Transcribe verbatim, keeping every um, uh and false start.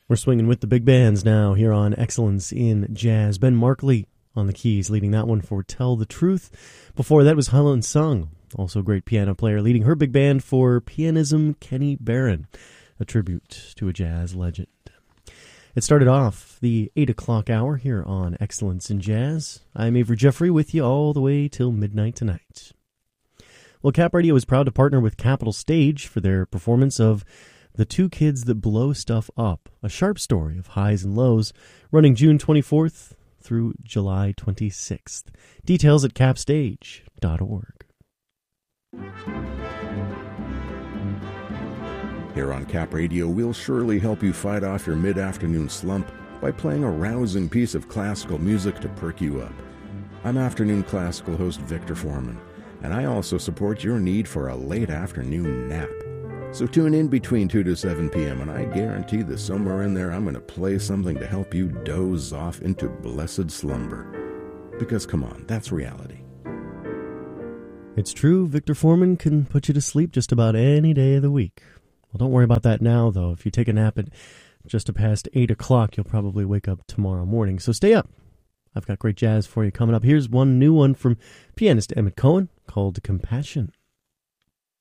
We're swinging with the big bands now here on Excellence in Jazz. Ben Markley on the keys, leading that one for Tell the Truth. Before that was Helen Sung, also a great piano player, leading her big band for Pianism, Kenny Barron, a tribute to a jazz legend. It started off the eight o'clock hour here on Excellence in Jazz. I'm Avery Jeffrey with you all the way till midnight tonight. Well, Cap Radio is proud to partner with Capitol Stage for their performance of The Two Kids That Blow Stuff Up, a sharp story of highs and lows, running June twenty-fourth through July twenty-sixth. Details at capstage dot org. Here on Cap Radio, we'll surely help you fight off your mid-afternoon slump by playing a rousing piece of classical music to perk you up. I'm afternoon classical host Victor Foreman, and I also support your need for a late afternoon nap. So tune in between two to seven p.m. and I guarantee that somewhere in there I'm going to play something to help you doze off into blessed slumber. Because come on, that's reality. It's true, Victor Foreman can put you to sleep just about any day of the week. Well, don't worry about that now, though. If you take a nap at just past eight o'clock, you'll probably wake up tomorrow morning. So stay up. I've got great jazz for you coming up. Here's one new one from pianist Emmett Cohen called Compassion.